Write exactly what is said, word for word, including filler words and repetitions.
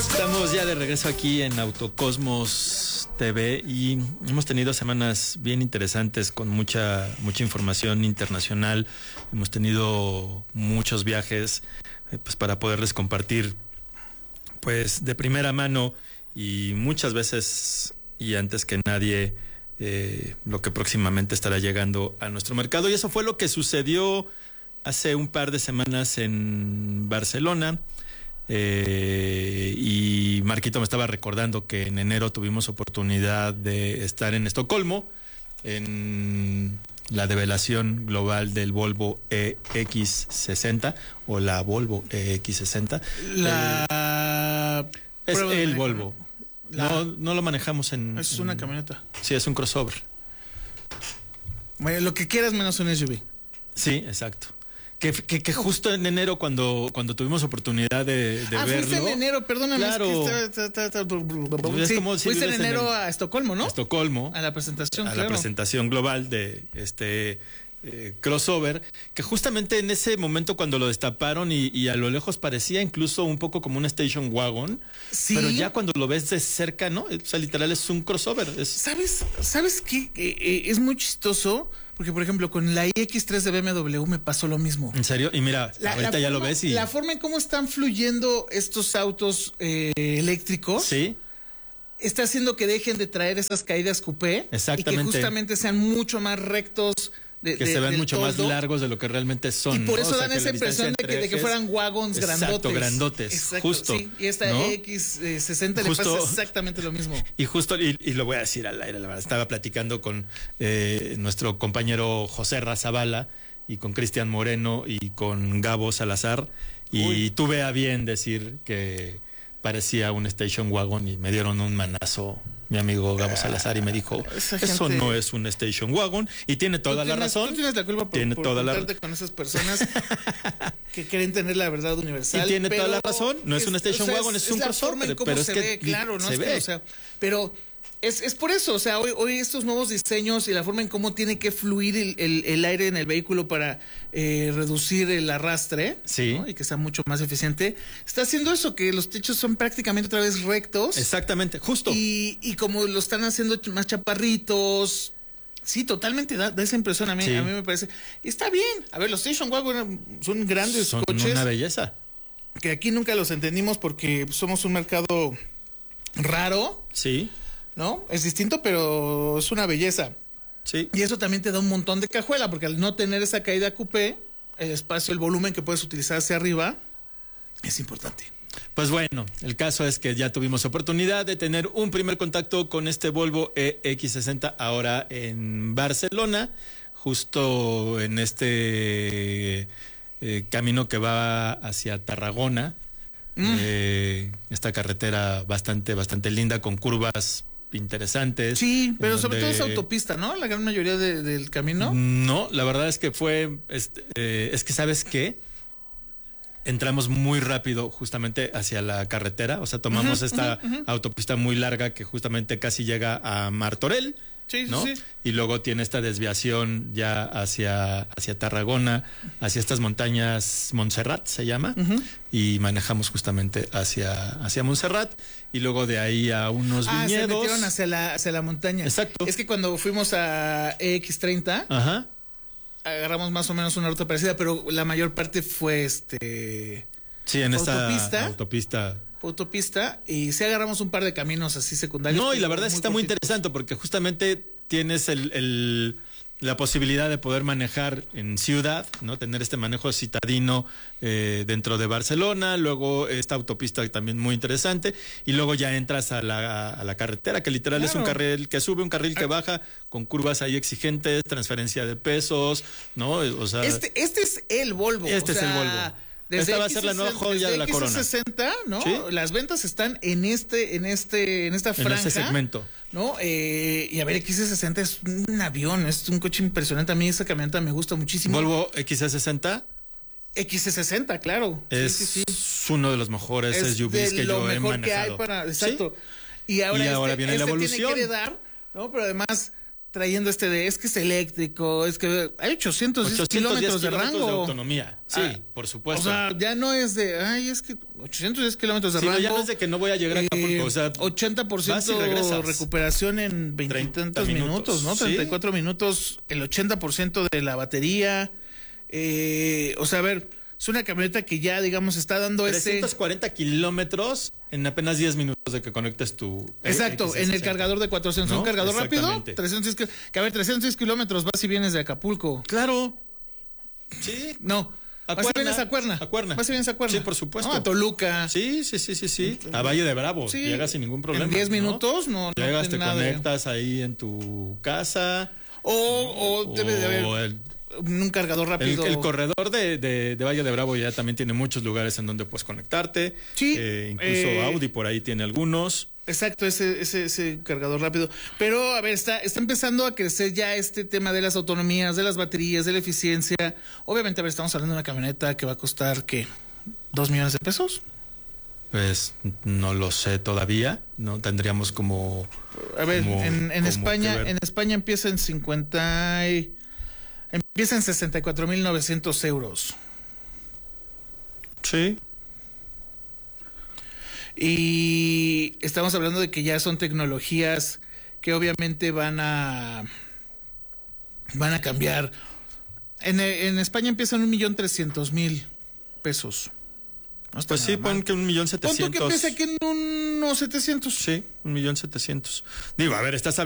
Estamos ya de regreso aquí en Autocosmos T V y hemos tenido semanas bien interesantes con mucha mucha información internacional. Hemos tenido muchos viajes eh, pues para poderles compartir pues de primera mano y muchas veces y antes que nadie eh, lo que próximamente estará llegando a nuestro mercado. Y eso fue lo que sucedió hace un par de semanas en Barcelona. Eh, y Marquito me estaba recordando que en enero tuvimos oportunidad de estar en Estocolmo en la develación global del Volvo E X sesenta o la Volvo E X sesenta. La eh, es el Volvo. La... No, no lo manejamos en... Es en... una camioneta. Sí, es un crossover. Bueno, lo que quieras menos un S U V. Sí, exacto. Que, que, que justo en enero, cuando, cuando tuvimos oportunidad de, de ah, verlo... Ah, fuiste en enero, perdóname. Claro. Es que está, está, está, está, sí, como si fuiste en enero en el, a Estocolmo, ¿no? A Estocolmo. A la presentación, A claro. la presentación global de este eh, crossover, que justamente en ese momento cuando lo destaparon y, y a lo lejos parecía incluso un poco como un station wagon, sí. Pero ya cuando lo ves de cerca, ¿no? O sea, literal es un crossover. Es... ¿Sabes? ¿Sabes qué? Eh, eh, es muy chistoso... Porque, por ejemplo, con la i equis tres de B M W me pasó lo mismo. ¿En serio? Y mira, la, ahorita la ya forma, lo ves y... La forma en cómo están fluyendo estos autos eh, eléctricos... Sí. Está haciendo que dejen de traer esas caídas coupé. Exactamente. Y que justamente sean mucho más rectos. De, que de, se vean mucho toldo. más largos de lo que realmente son. Y por eso ¿no? dan o sea, esa impresión de que, de que fueran wagons exacto, grandotes. Exacto, grandotes. Exacto, justo. Sí. Y esta ¿no? E X sesenta justo, le pasa exactamente lo mismo. Y justo, y, y lo voy a decir al aire, la verdad, estaba platicando con eh, nuestro compañero José Razabala y con Cristian Moreno y con Gabo Salazar. Y Uy. tuve a bien decir que parecía un station wagon y me dieron un manazo mi amigo Gabo Salazar y me dijo, gente... eso no es un station wagon, y tiene toda tienes, la razón. Tú tienes la culpa por, tiene por toda la... con esas personas que quieren tener la verdad universal. Y tiene pero toda la razón, no es, es un station o sea, wagon, es, es un crossover, pero es se que ve, claro, no se es ve. Que, o sea, pero es, es por eso, o sea, hoy, hoy estos nuevos diseños y la forma en cómo tiene que fluir el, el, el aire en el vehículo para eh, reducir el arrastre, sí. ¿no? Y que sea mucho más eficiente, está haciendo eso, que los techos son prácticamente otra vez rectos. Exactamente, justo. Y, y como lo están haciendo más chaparritos. Sí, totalmente da, da esa impresión a mí, sí. a mí me parece. Está bien. A ver, los station wagon son grandes son coches. Son una belleza. Que aquí nunca los entendimos porque somos un mercado raro. Sí. ¿No? Es distinto, pero es una belleza. Sí. Y eso también te da un montón de cajuela, porque al no tener esa caída coupé, el espacio, el volumen que puedes utilizar hacia arriba, es importante. Pues bueno, el caso es que ya tuvimos oportunidad de tener un primer contacto con este Volvo E X sesenta ahora en Barcelona, justo en este eh, camino que va hacia Tarragona. Mm. Eh, esta carretera bastante, bastante linda, con curvas interesantes. Sí, pero sobre donde... todo es autopista, ¿no? La gran mayoría de, del camino. No, la verdad es que fue, es, eh, es que ¿sabes qué? Entramos muy rápido justamente hacia la carretera, o sea, tomamos uh-huh, esta uh-huh, uh-huh. autopista muy larga que justamente casi llega a Martorell, sí, ¿no? Sí, sí. Y luego tiene esta desviación ya hacia, hacia Tarragona, hacia estas montañas Montserrat se llama, uh-huh. y manejamos justamente hacia, hacia Montserrat, y luego de ahí a unos ah, viñedos. Se metieron hacia la, hacia la montaña. Exacto. Es que cuando fuimos a E X treinta, ajá. agarramos más o menos una ruta parecida, pero la mayor parte fue este sí, en autopista, esta autopista autopista y sí agarramos un par de caminos así secundarios. No, y la verdad es que está muy interesante porque justamente tienes el, el la posibilidad de poder manejar en ciudad, ¿no? Tener este manejo citadino eh, dentro de Barcelona, luego esta autopista también muy interesante, y luego ya entras a la, a la carretera, que literal claro. es un carril que sube, un carril que baja, con curvas ahí exigentes, transferencia de pesos, ¿no? O sea, este, este es el Volvo. Este o es sea, el Volvo. Desde Esta va a ser la nueva joya de la corona. X sesenta, ¿no? ¿Sí? Las ventas están en este, en este, en esta franja. En este segmento. ¿No? Eh, y a ver, X sesenta es un avión, es un coche impresionante. A mí esa camioneta me gusta muchísimo. ¿Volvo X C sesenta? X C sesenta, claro. Es sí, sí, sí. uno de los mejores es S U Vs que yo he manejado. Que hay para, exacto. ¿Sí? Y ahora, y ahora este, viene este la evolución. Tiene que heredar, ¿no? Pero además trayendo este de, es que es eléctrico, es que hay ochocientos diez kilómetros de rango. de autonomía, sí, ah, por supuesto. O sea, ya no es de, ay, es que ochocientos diez kilómetros de sí, rango. No, ya no es de que no voy a llegar a Acapulco, eh, o sea, ochenta por ciento recuperación en veintitantos minutos, ¿no? treinta y cuatro ¿sí? minutos, el ochenta por ciento de la batería. Eh, o sea, a ver, es una camioneta que ya, digamos, está dando ese... trescientos cuarenta kilómetros en apenas diez minutos de que conectes tu... Exacto, X sesenta. En el cargador de cuatrocientos. ¿No? Un cargador rápido, trescientos diez, que a ver, trescientos diez kilómetros vas y vienes de Acapulco. Claro. Sí. No. A vas y vienes a Cuerna. A Cuerna. Vas y vienes a Cuerna. Sí, por supuesto. No, a Toluca. Sí, sí, sí, sí, sí. A Valle de Bravo. Sí. Llegas sin ningún problema. En diez minutos, no. no Llegas, te nada conectas de... ahí en tu casa. O, o, o debe de haber... El, un cargador rápido. El, el corredor de, de, de Valle de Bravo ya también tiene muchos lugares en donde puedes conectarte. Sí. Eh, incluso eh, Audi por ahí tiene algunos. Exacto, ese, ese, ese cargador rápido. Pero, a ver, está, está empezando a crecer ya este tema de las autonomías, de las baterías, de la eficiencia. Obviamente, a ver, estamos hablando de una camioneta que va a costar, ¿qué? ¿Dos millones de pesos? Pues no lo sé todavía. No tendríamos como... A ver, como, en, en como España, en España empieza en cincuenta y... Empieza en sesenta y cuatro mil novecientos euros. Sí. Y estamos hablando de que ya son tecnologías que obviamente van a van a cambiar. En, en España empiezan un millón trescientos mil pesos. No pues sí, pon que un millón setecientos. Pon que empiece aquí en unos setecientos. Sí, un millón setecientos. Digo, a ver, estás hablando